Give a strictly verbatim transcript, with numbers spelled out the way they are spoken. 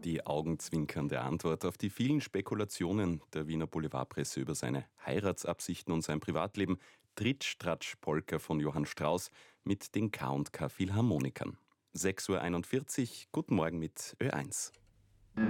Die augenzwinkernde Antwort auf die vielen Spekulationen der Wiener Boulevardpresse über seine Heiratsabsichten und sein Privatleben: Tritsch-Tratsch-Polka von Johann Strauss mit den K und K Philharmonikern. sechs Uhr einundvierzig, guten Morgen mit Ö eins.